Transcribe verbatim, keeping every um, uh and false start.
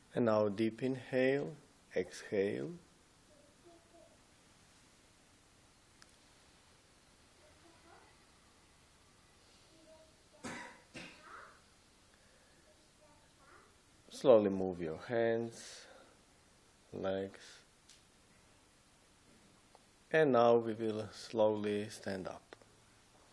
And now deep inhale, exhale. Slowly move your hands, legs. And now we will slowly stand up.